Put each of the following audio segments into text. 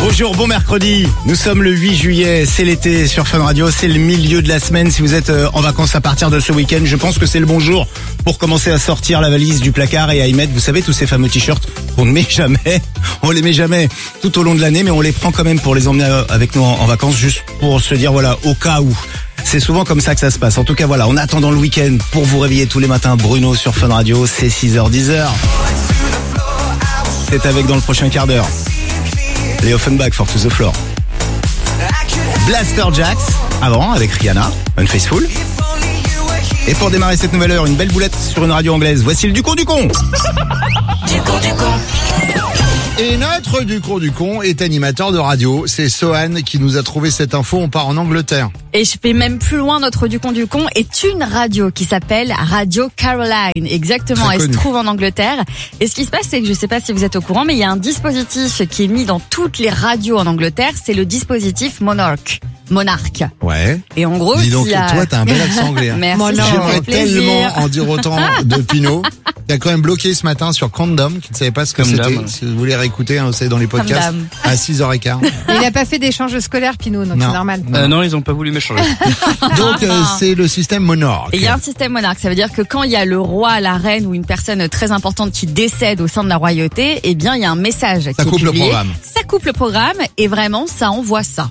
Bonjour, bon mercredi. Nous sommes le 8 juillet, c'est l'été sur Fun Radio, c'est le milieu de la semaine. Si vous êtes en vacances à partir de ce week-end, je pense que c'est le bon jour pour commencer à sortir la valise du placard et à y mettre, vous savez, tous ces fameux t-shirts qu'on ne met jamais. On les met jamais tout au long de l'année, mais on les prend quand même pour les emmener avec nous en vacances, juste pour se dire, voilà, au cas où. C'est souvent comme ça que ça se passe. En tout cas, voilà, en attendant le week-end pour vous réveiller tous les matins, Bruno sur Fun Radio, c'est 6h, 10h. C'est avec dans le prochain quart d'heure. Les Offenbach for to the floor. Blaster Jacks, avant avec Rihanna, Unfaithful. Et pour démarrer cette nouvelle heure, une belle boulette sur une radio anglaise. Voici le Ducon du con. Ducon du con. Et notre Ducon du con est animateur de radio. C'est Sohan qui nous a trouvé cette info. On part en Angleterre. Et je vais même plus loin, notre Ducon du con est une radio qui s'appelle Radio Caroline. Exactement, elle se trouve en Angleterre. Et ce qui se passe, c'est que je sais pas si vous êtes au courant, mais il y a un dispositif qui est mis dans toutes les radios en Angleterre. C'est le dispositif Monarch. Ouais. Et en gros, dis donc, toi, t'as un bel accent anglais. Hein. Merci. J'aimerais tellement en dire autant de Pinot. Il a quand même bloqué ce matin sur Condom, qui ne savait pas ce que c'était. Si vous voulez réécouter, hein, c'est dans les podcasts à 6h15. Il n'a pas fait d'échange scolaire, Pinot, donc c'est normal. Non, ils ont pas voulu m'échanger. Donc c'est le système Monarch. Et il y a un système Monarch, ça veut dire que quand il y a le roi, la reine ou une personne très importante qui décède au sein de la royauté, eh bien il y a un message qui est publié. Ça coupe le programme. Ça coupe le programme et vraiment ça envoie ça.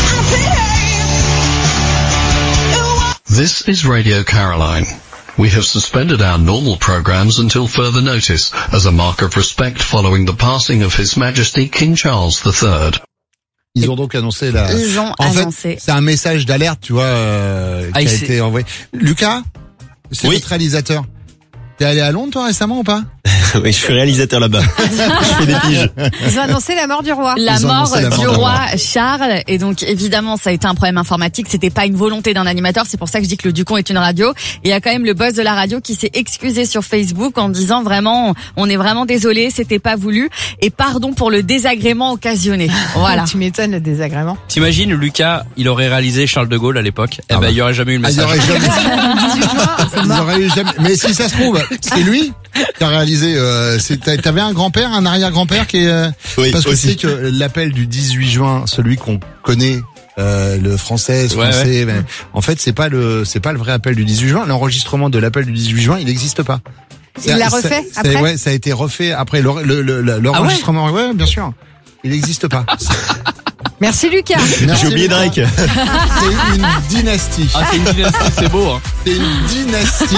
This is Radio Caroline. We have suspended our normal programs until further notice as a mark of respect following the passing of His Majesty King Charles III. Ils ont donc annoncé la... Ils ont annoncé. C'est un message d'alerte, tu vois, qui a été envoyé. Lucas, c'est votre réalisateur. T'es allé à Londres, toi, récemment, ou pas? Oui, je suis réalisateur là-bas. Je fais des piges. Ils ont annoncé la mort du roi. La mort du roi Charles. Et donc, évidemment, ça a été un problème informatique. C'était pas une volonté d'un animateur. C'est pour ça que je dis que le Ducon est une radio. Et il y a quand même le boss de la radio qui s'est excusé sur Facebook en disant vraiment, on est vraiment désolé, c'était pas voulu. Et pardon pour le désagrément occasionné. Voilà. Tu m'étonnes, le désagrément. T'imagines, Lucas, il aurait réalisé Charles de Gaulle à l'époque. Eh ben, il y aurait jamais eu le message. Il y aurait jamais... Mais si ça se trouve, c'est lui qui a réalisé. T'avais un grand-père, un arrière-grand-père qui est. Oui, parce que aussi. c'est que l'appel du 18 juin, celui qu'on connaît. Le français, ouais. Mais en fait, c'est pas le vrai appel du 18 juin. L'enregistrement de l'appel du 18 juin, il n'existe pas. Il l'a refait après. Ouais, ça a été refait après l'enregistrement. Ah ouais, bien sûr. Il n'existe pas. Merci Lucas. J'ai oublié Drake. C'est une dynastie. Ah, c'est une dynastie, c'est beau, hein. C'est une dynastie.